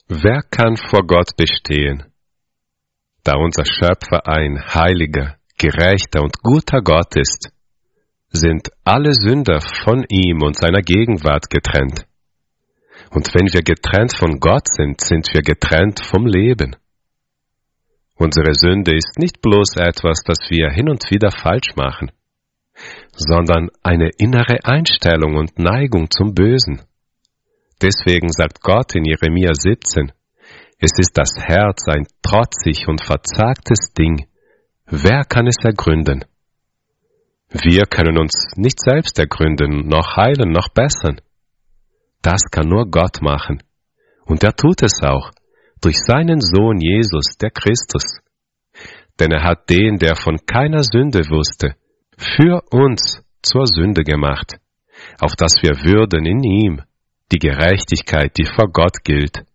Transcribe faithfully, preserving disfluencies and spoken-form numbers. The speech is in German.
Wer kann vor Gott bestehen? Da unser Schöpfer ein heiliger, gerechter und guter Gott ist, sind alle Sünder von ihm und seiner Gegenwart getrennt. Und wenn wir getrennt von Gott sind, sind wir getrennt vom Leben. Unsere Sünde ist nicht bloß etwas, das wir hin und wieder falsch machen, sondern eine innere Einstellung und Neigung zum Bösen. Deswegen sagt Gott in Jeremia siebzehn, es ist das Herz ein trotzig und verzagtes Ding. Wer kann es ergründen? Wir können uns nicht selbst ergründen, noch heilen, noch bessern. Das kann nur Gott machen. Und er tut es auch, durch seinen Sohn Jesus, der Christus. Denn er hat den, der von keiner Sünde wusste, für uns zur Sünde gemacht, auf dass wir würden in ihm die Gerechtigkeit, die vor Gott gilt,